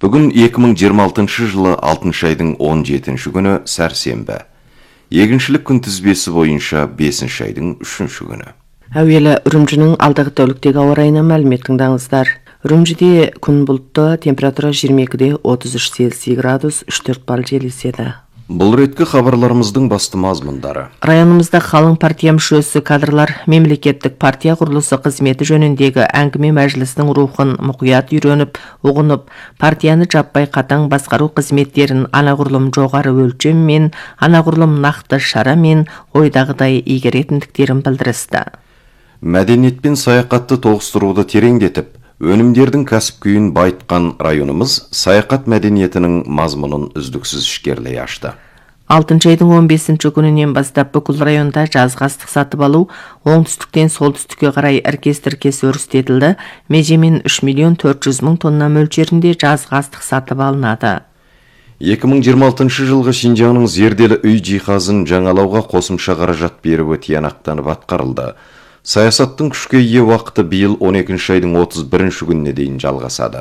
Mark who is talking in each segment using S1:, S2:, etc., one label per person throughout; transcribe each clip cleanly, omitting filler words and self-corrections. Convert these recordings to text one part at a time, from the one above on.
S1: Бүгін 2026 жылы 6 айдың 17 күні сәрсенбі. Егіншілік күнтізбесі бойынша 5 айдың 3 күні.
S2: Әуелі Үрімжінің алдағы тәуліктегі ауа райына мәлімет тыңдаңыздар. Үрімжіде күн бұлтты, температура 22-де 33 Цельсий градус, 3-4 балл жел еседі.
S1: Бұл реткі хабарларымыздың басты мазмұндары.
S2: Районымызда қалың партия мүшесі кадрлар мемлекеттік партия құрылысы қызметі жөніндегі әңгіме мәжілісінің рухын мұқият үйреніп, ұғынып, партияны жаппай қатаң басқару қызметтерін анағұрлым жоғары өлшеммен, анағұрлым нақты шарамен ойдағыдай игеретіндіктерін білдірісті.
S1: Мәдениет пен саяхатты тоғыстыруды тереңдетіп, өнімдердің кәсіп күйін байытқан районымыз саяхат мәдениетінің мазмұнын үздіксіз ішкерлей ашты.
S2: 6 айдың 15 күнінен бастап бүкіл районда жазғы астық сатып алу оңтүстіктен солтүстікке қарай іркес-тіркес өрістетілді. Межемен 3.400.000 тонна мөлшерінде жазғы астық сатып алынады.
S1: 2026 жылғы Шинжаңның зерделі үй жиһазын жаңалауға қосымша қаражат беруі тиянақтанып атқарылды. Саясаттың күшке ие уақыты биыл 12 айдың 31 күніне дейін жалғасады.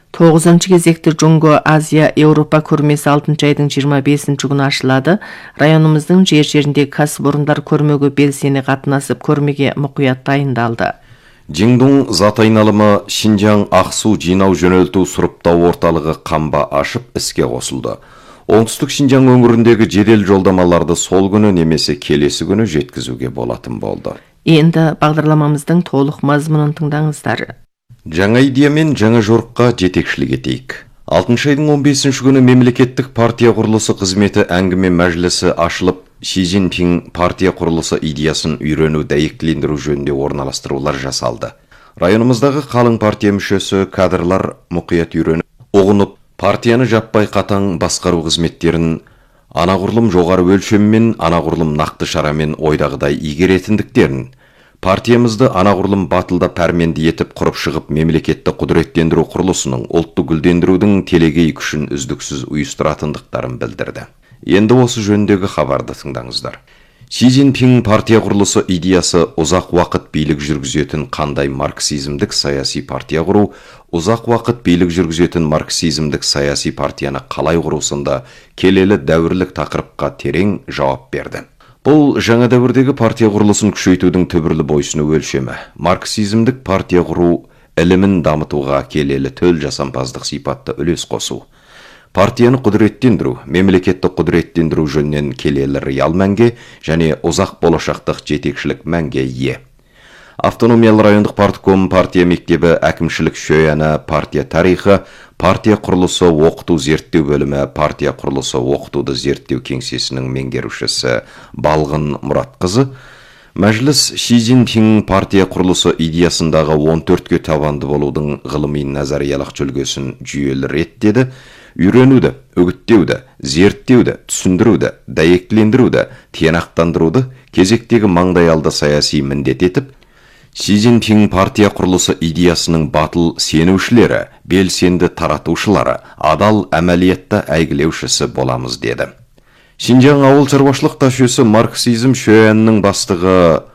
S2: 9 кезекті Джунго Азия Еуропа көрмесі 6 айдың 25 күні ашылады. Районымыздың жер-жерінде кәсіпорындар көрмеге белсене қатынасып, көрмеге мұқият дайындалды.
S1: Жиңдың зат айналымы Шинжаң ақсу жинау жөнелту сұрыптау орталығы қамба ашып іске қосылды. Оңтүстік Шинжаң өңіріндегі жедел жолдамаларды сол күні немесе келесі күні жеткізуге болатын болды.
S2: Енді бағдарламамыздың толық мазмұнын тыңдаңыздар.
S1: Жаңа идея мен жаңа жорыққа жетекшілік етейік. 6 айдың 15 күні мемлекеттік партия құрылысы қызметі әңгіме мәжілісі ашылып, Ши Цзиньпин партия құрылысы идеясын үйрену дәйектілендіру жөнінде орналастырулар жасалды. Районымыздағы қалың партия мүшесі кадрлар мұқият үйреніп, ұғынып, партияны жаппай қатаң басқару қызметтерін анағұрлым жоғары өлшеммен, анағұрлым нақты шарамен ойдағыдай игеретіндіктерін, партиямызды анағұрлым батылда пәрменді етіп құрып шығып мемлекетті құдіреттендіру құрылысының ұлтты гүлдендірудің телегей күшін үздіксіз ұйыстыратындықтарын білдірді. Енді осы жөніндегі хабарды тыңдаңыздар. Ши Цзиньпин партия құрылысы идеясы ұзақ уақыт билік жүргізетін қандай марксизмдік саяси партия құру, ұзақ уақыт билік жүргізетін марксизмдік саяси партияны қалай құру сынды келелі дәуірлік тақырыпқа терең жауап берді. Бұл жаңа дәуірдегі партия құрылысын күшейтудің түбірлі бойсыну өлшемі. Марксизмдік партия құру ілімін дамытуға келелі төл жасампаздық сипатты үлес қосу. Партияны құдіреттендіру, мемлекетті құдіреттендіру жөнінен келелі реал мәнге және ұзақ болашақтық жетекшілік мәнге ие. Автономиялы райондық партком, партия мектебі, әкімшілік шөяны, партия тарихы, партия құрылысы оқыту зерттеу бөлімі, партия құрылысы оқытуды зерттеу кеңсесінің меңгерушісі Балғын Мұратқызы, Мәжіліс Ши Цзиньпин партия құрылысы идеясындағы 14-ке табанды болудың ғылыми назариялық жүлгесін жүйелі реттеді. Үйренуді, үгіттеуді, зерттеуді, түсіндіруді, дәйектілендіруді, тиянақтандыруды кезектегі маңдайалды саяси міндет етіп, Ши Цзиньпин партия құрылысы идеясының батыл сенушілері, белсенді таратушылары, адал әмәлиетті әйгілеушісі боламыз деді. Шинжаң ауыл шаруашылық ташуысы марксизм шөянның бастығы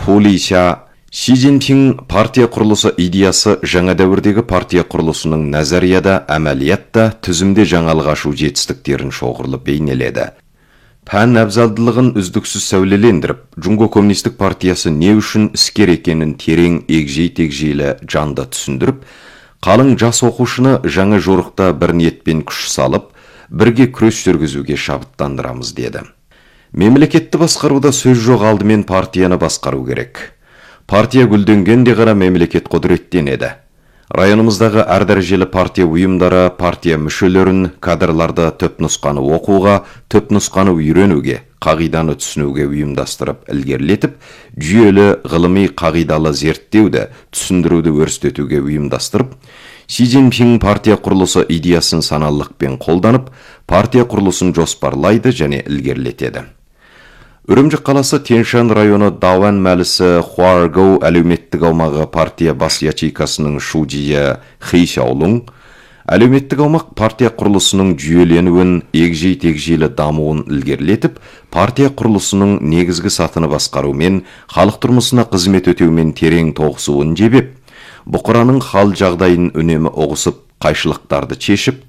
S1: Пулиша Ши Цзиньпин партия құрылысы идеясы жаңа дәуірдегі партия құрылысының назарияда, әмәлиятта, түзімде жаңалық ашу жетістіктерін шоғырлы бейнеледі. Пән әбзалдылығын үздіксіз сәулелендіріп, Джунго коммунистік партиясы не үшін іскер екенін терең егжей-тегжейлі жанды түсіндіріп, қалың жас оқушыны жаңа жорықта бір ниетпен күш салып, бірге күрес жүргізуге шабыттандырамыз деді. Мемлекетті басқаруда сөз жоқ, алдымен партияны басқару керек. Партия гүлденгенде ғана мемлекет құдіреттенеді. Районымыздағы әр дәрежелі партия ұйымдары, партия мүшелерін, кадрларды түпнұсқаны оқуға, түпнұсқаны үйренуге, қағиданы түсінуге ұйымдастырып, ілгерілетіп, жүйелі ғылыми қағидалы зерттеуді, түсіндіруді өрістетуге ұйымдастырып, Ши Цзиньпин партия құрылысы идеясын саналылықпен қолданып, партия құрылысын жоспарлайды және ілгерілетеді. Үрімжі қаласы Тяньшан районы Дауан мәлісі Хуаргоу әлеуметтік аумағы партия бас ячейкасының шудия Хейшаулың, әлеуметтік аумақ партия құрылысының жүйеленуін, егжей-тегжейлі дамуын ілгерілетіп, партия құрылысының негізгі сатыны басқарумен, халық тұрмысына қызмет өтеумен терең тоғысуын жебеп, бұқараның хал жағдайын үнемі ұғысып, қайшылықтарды шешіп,